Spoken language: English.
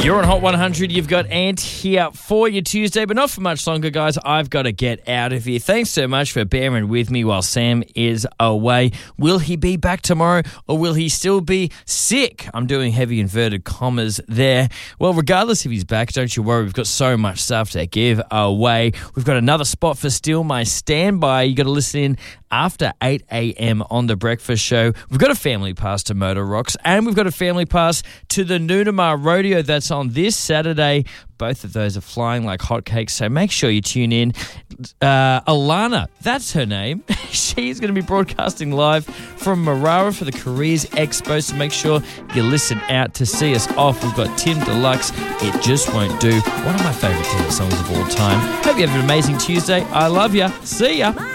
You're on Hot 100. You've got Ant here for your Tuesday, but not for much longer, guys. I've got to get out of here. Thanks so much for bearing with me while Sam is away. Will he be back tomorrow, or will he still be sick? I'm doing heavy inverted commas there. Well, regardless if he's back, don't you worry. We've got so much stuff to give away. We've got another spot for Still My Standby. You got to listen in after 8 a.m. on The Breakfast Show. We've got a family pass to Motor Rocks, and we've got a family pass to the Noonamar Rodeo that's on this Saturday. Both of those are flying like hotcakes, so make sure you tune in. Alana, that's her name. She's going to be broadcasting live from Marara for the Careers Expo, so make sure you listen out to see us off. We've got Tim Deluxe, It Just Won't Do, one of my favourite tennis songs of all time. Hope you have an amazing Tuesday. I love ya. See ya.